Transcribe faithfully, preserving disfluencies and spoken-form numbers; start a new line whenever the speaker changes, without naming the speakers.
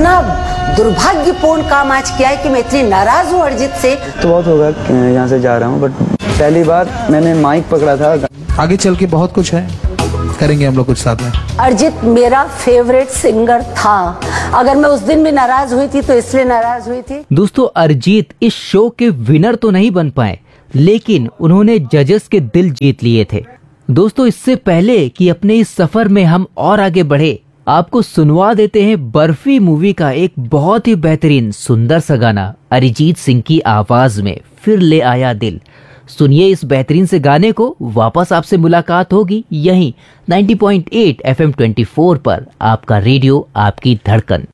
इतना दुर्भाग्यपूर्ण काम आज किया है कि मैं इतनी नाराज हूँ अरिजीत से।
तो बहुत होगा यहाँ से जा रहा हूँ, बट पहली बार मैंने माइक पकड़ा था।
आगे चल के बहुत कुछ है, करेंगे हम लोग कुछ साथ में।
अरिजीत मेरा फेवरेट सिंगर था। अगर मैं उस दिन भी नाराज हुई थी तो इसलिए नाराज हुई थी।
दोस्तों, अरिजीत इस शो के विनर तो नहीं बन पाए, लेकिन उन्होंने जजेस के दिल जीत लिए थे। दोस्तों, इससे पहले कि अपने इस सफर में हम और आगे बढ़े, आपको सुनवा देते हैं बर्फी मूवी का एक बहुत ही बेहतरीन सुंदर सा गाना अरिजीत सिंह की आवाज में, फिर ले आया दिल। सुनिए इस बेहतरीन से गाने को। वापस आपसे मुलाकात होगी यहीं नब्बे पॉइंट आठ एफ एम चौबीस पर। आपका रेडियो, आपकी धड़कन।